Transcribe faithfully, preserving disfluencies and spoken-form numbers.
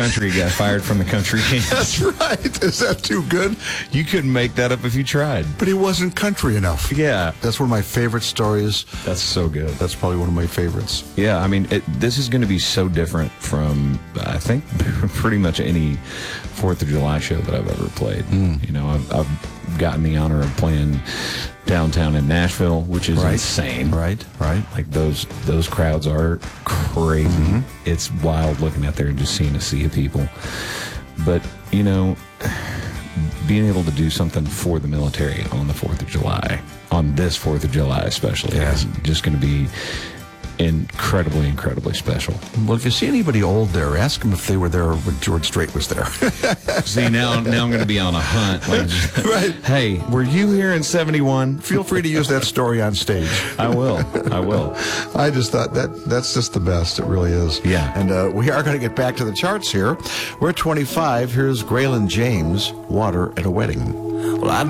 country got fired from the country game. That's right. Is that too good? You couldn't make that up if you tried. But he wasn't country enough. Yeah. That's one of my favorite stories. That's so good. That's probably one of my favorites. Yeah, I mean, it, this is going to be so different from, I think, pretty much any fourth of July show that I've ever played. Mm. You know, I've, I've gotten the honor of playing downtown in Nashville, which is right. insane. Right, right. Like, those those crowds are crazy. Mm-hmm. It's wild looking out there and just seeing a sea of people. But, you know, being able to do something for the military on the fourth of July, on this fourth of July especially, yeah. is just going to be incredibly, incredibly special. Well, if you see anybody old there, ask them if they were there when George Strait was there. See, now now I'm going to be on a hunt. Like, just, right. Hey, were you here in seventy-one? Feel free to use that story on stage. I will. I will. I just thought that that's just the best. It really is. Yeah. And uh, we are going to get back to the charts here. We're twenty-five. Here's Graylin James, Water at a Wedding. Well, I